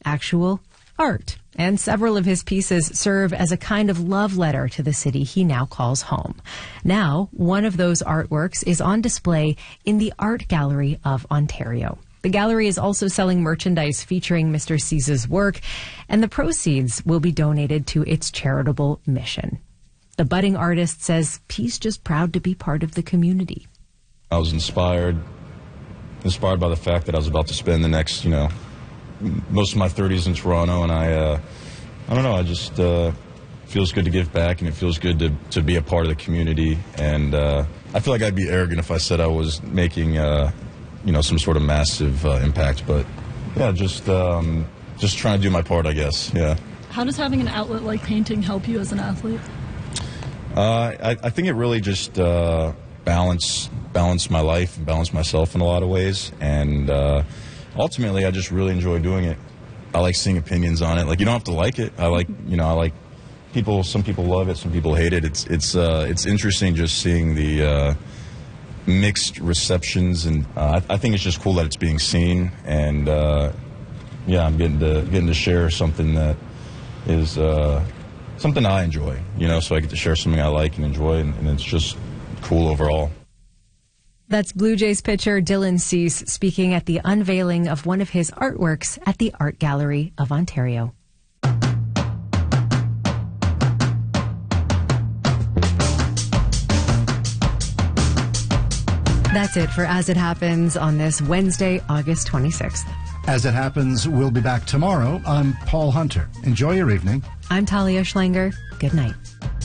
actual art. And several of his pieces serve as a kind of love letter to the city he now calls home. Now, one of those artworks is on display in the Art Gallery of Ontario. The gallery is also selling merchandise featuring Mr. C's work, and the proceeds will be donated to its charitable mission. The budding artist says he's just proud to be part of the community. I was inspired by the fact that I was about to spend the next, most of my 30s in Toronto, and I don't know, I just feels good to give back, and it feels good to be a part of the community, and I feel like I'd be arrogant if I said I was making, some sort of massive impact, but yeah, just trying to do my part, I guess, yeah. How does having an outlet like painting help you as an athlete? I think it really just balance my life and balance myself in a lot of ways, and ultimately I just really enjoy doing it. I like seeing opinions on it. Like, you don't have to like it. I like people. Some people love it, some people hate it. It's interesting just seeing the mixed receptions, and I think it's just cool that it's being seen, and I'm getting to share something that is something I enjoy, so I get to share something I like and enjoy, and it's just cool overall. That's Blue Jays pitcher Dylan Cease speaking at the unveiling of one of his artworks at the Art Gallery of Ontario. That's it for As It Happens on this Wednesday, August 26th. As It Happens, we'll be back tomorrow. I'm Paul Hunter. Enjoy your evening. I'm Talia Schlanger. Good night.